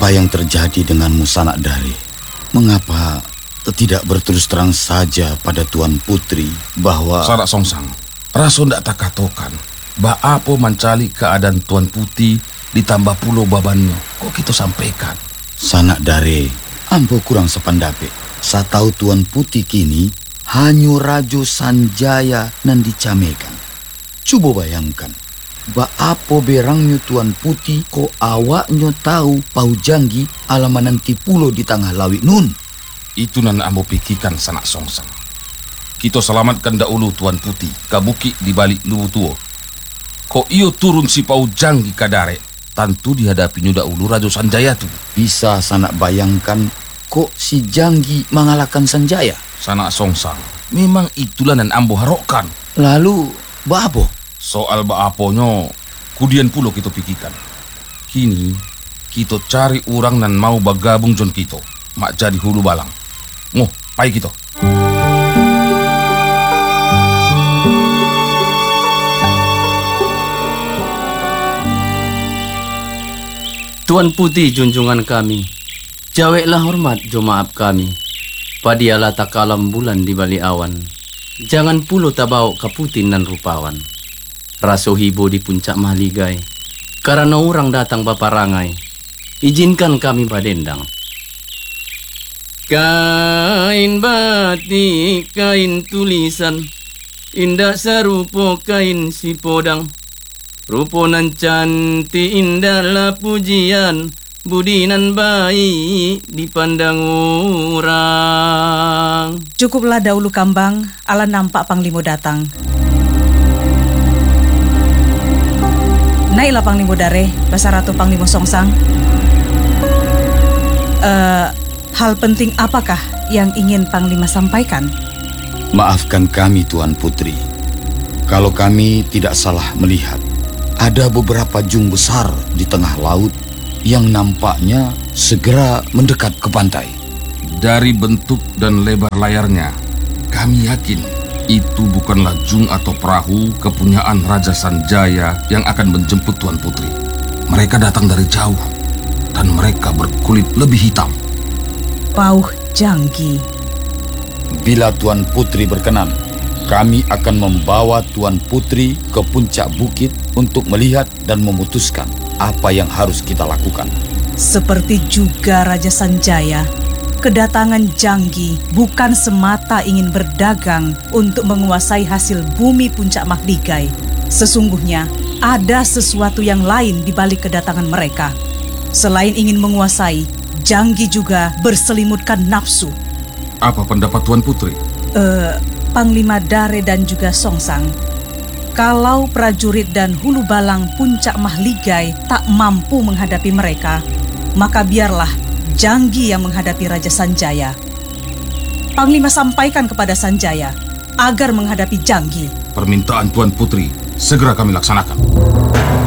Apa yang terjadi denganmu, Sanak Dari? Mengapa tidak berterus terang saja pada Tuan Putri bahwa... Sanak Songsang, raso ndak tak katokan. Ba apa mencari keadaan Tuan Putih ditambah pulau babannya. Kok kita sampaikan? Sanak Dari, ambo kurang sependapat. Saya tahu Tuan Putih kini hanya Rajo Sanjaya nan dicamekan. Coba bayangkan, ba apa berangnya Tuan Putih ko awaknya tahu Pau Janggi alaman nanti pulau di tengah lawi nun. Itu nan ambo pikirkan, Sanak Songsang. Kita selamatkan dahulu Tuan Putih kabuki di balik Luwu Tuo. Kok iyo turun si Pau Janggi kadare, tentu dihadapinya dahulu Rajo Sanjaya tu. Bisa Sanak bayangkan kok si Janggi mengalahkan Sanjaya? Sanak Songsang, memang itulah nan ambo harokkan. Lalu babo? Soal baaponyo, kudian pulau kita pikirkan. Kini, kita cari orang nan mau bergabung jon kita. Mak jadi hulu balang. Ngoh, pai kita. Tuan Putih junjungan kami, jaweklah hormat jo maaf kami. Padialah tak kalam bulan di balik awan. Jangan pulo tabau kaputin nan rupawan. Raso hibo di puncak mahligai. Karena orang datang paparangai. Izinkan kami badendang. Kain batik, kain tulisan, indah serupo kain si podang. Rupo nan cantik indahlah pujian, budi nan baik dipandang orang. Cukuplah dahulu kambang, ala nampak Panglimo datang. Naiklah Panglimo Dare, Basaratu Panglimo Songsang. Hal penting apakah yang ingin Panglima sampaikan? Maafkan kami Tuan Putri. Kalau kami tidak salah melihat, ada beberapa jung besar di tengah laut yang nampaknya segera mendekat ke pantai. Dari bentuk dan lebar layarnya, kami yakin itu bukanlah jung atau perahu kepunyaan Raja Sanjaya yang akan menjemput Tuan Putri. Mereka datang dari jauh dan mereka berkulit lebih hitam. Pau Janggi. Bila Tuan Putri berkenan, kami akan membawa Tuan Putri ke puncak bukit untuk melihat dan memutuskan apa yang harus kita lakukan. Seperti juga Raja Sanjaya, kedatangan Janggi bukan semata ingin berdagang untuk menguasai hasil bumi puncak Mahligai. Sesungguhnya ada sesuatu yang lain di balik kedatangan mereka. Selain ingin menguasai, Janggi juga berselimutkan nafsu. Apa pendapat Tuan Putri? Panglima Dare dan juga Songsang, kalau prajurit dan hulu balang puncak Mahligai tak mampu menghadapi mereka, maka biarlah Janggi yang menghadapi Raja Sanjaya. Panglima sampaikan kepada Sanjaya agar menghadapi Janggi. Permintaan Tuan Putri segera kami laksanakan.